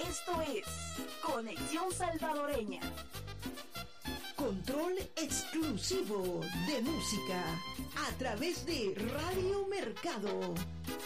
Esto es Conexión Salvadoreña. Control exclusivo de música a través de Radio Mercado.